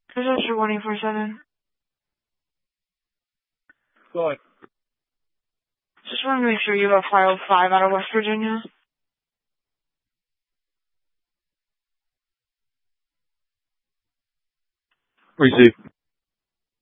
This is 24/7. Go ahead. Just want to make sure you have file 5 out of West Virginia. Receive.